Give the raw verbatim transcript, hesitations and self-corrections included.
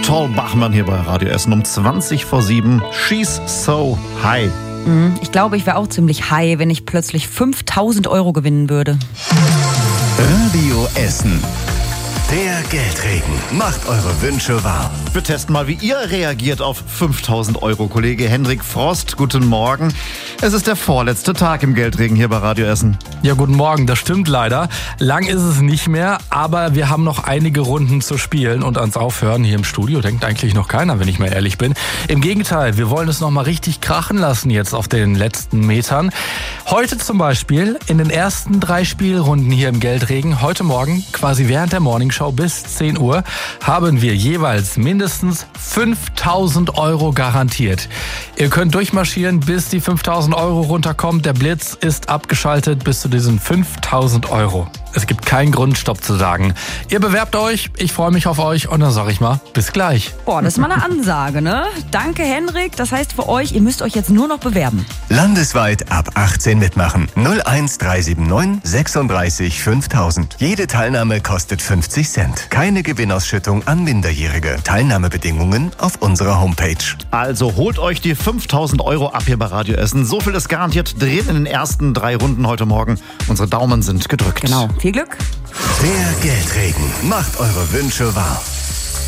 Paul Bachmann hier bei Radio Essen um zwanzig vor sieben. She's so high. Ich glaube, ich wäre auch ziemlich high, wenn ich plötzlich fünftausend Euro gewinnen würde. Radio Essen. Der Geldregen macht eure Wünsche wahr. Wir testen mal, wie ihr reagiert auf fünftausend Euro. Kollege Hendrik Frost, guten Morgen. Es ist der vorletzte Tag im Geldregen hier bei Radio Essen. Ja, guten Morgen, das stimmt leider. Lang ist es nicht mehr, aber wir haben noch einige Runden zu spielen. Und ans Aufhören hier im Studio denkt eigentlich noch keiner, wenn ich mal ehrlich bin. Im Gegenteil, wir wollen es noch mal richtig krachen lassen jetzt auf den letzten Metern. Heute zum Beispiel in den ersten drei Spielrunden hier im Geldregen, heute Morgen, quasi während der Morningshow bis zehn Uhr, haben wir jeweils mindestens fünftausend Euro garantiert. Ihr könnt durchmarschieren, bis die fünftausend Euro runterkommt. Der Blitz ist abgeschaltet bis zu diesen fünftausend Euro. Es gibt keinen Grund, Stopp zu sagen. Ihr bewerbt euch, ich freue mich auf euch und dann sage ich mal, bis gleich. Boah, das ist mal eine Ansage, ne? Danke, Hendrik. Das heißt für euch, ihr müsst euch jetzt nur noch bewerben. Landesweit ab achtzehn mitmachen. null eins drei sieben neun sechsunddreißig fünftausend. Jede Teilnahme kostet fünfzig Cent. Keine Gewinnausschüttung an Minderjährige. Teilnahmebedingungen auf unserer Homepage. Also holt euch die fünftausend Euro ab hier bei Radio Essen. So viel ist garantiert drin in den ersten drei Runden heute Morgen. Unsere Daumen sind gedrückt. Genau. Viel Glück. Der Geldregen macht eure Wünsche wahr.